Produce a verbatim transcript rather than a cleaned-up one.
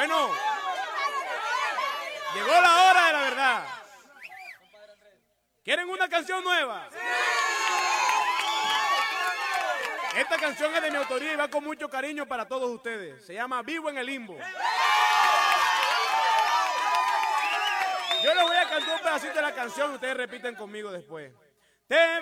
Bueno, llegó la hora de la verdad. ¿Quieren una canción nueva? Esta canción es de mi autoría y va con mucho cariño para todos ustedes. Se llama Vivo en el Limbo. Yo les voy a cantar un pedacito de la canción y ustedes repiten conmigo después. Te